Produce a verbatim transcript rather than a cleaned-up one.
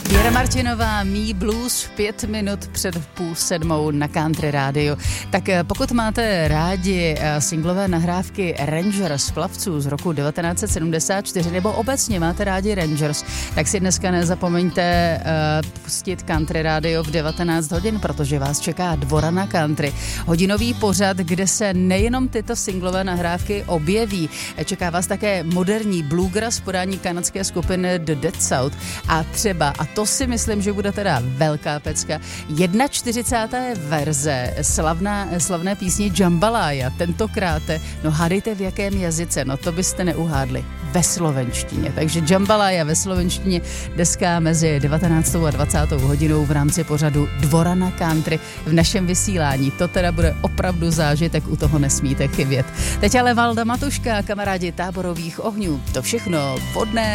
Věra Martinová, Me Blues, pět minut před půl sedmou na Country Radio. Tak pokud máte rádi singlové nahrávky Rangers plavců z roku devatenáct set sedmdesát čtyři nebo obecně máte rádi Rangers, tak si dneska nezapomeňte uh, pustit Country Radio v devatenáct hodin, protože vás čeká Dvora na Country. Hodinový pořad, kde se nejenom tyto singlové nahrávky objeví, čeká vás také moderní bluegrass podání kanadské skupiny The Dead South a třeba, a to si myslím, že bude teda velká pecka, čtyřicátá verze slavná, slavné písně Jambalaya, tentokrát, no hádejte v jakém jazyce, no to byste neuhádli, ve slovenštině, takže Jambalaya ve slovenštině deska mezi devatenáctou a dvacátou hodinou v rámci pořadu Dvora na Country v našem vysílání, to teda bude opravdu zážitek, u toho nesmíte chybět. Teď ale Valda Matuška, kamarádi Táborových ohňů, to všechno vodné